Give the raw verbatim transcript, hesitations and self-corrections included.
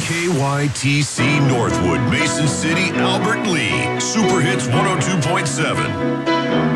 K Y T C Northwood, Mason City, Albert Lee. Super Hits one oh two point seven.